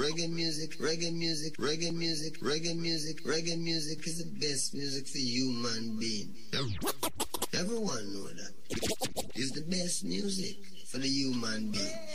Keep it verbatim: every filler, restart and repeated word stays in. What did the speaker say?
reggae music, reggae music, reggae music, reggae music, reggae music is the best music for human being. Everyone know that. It's the best music for the human being.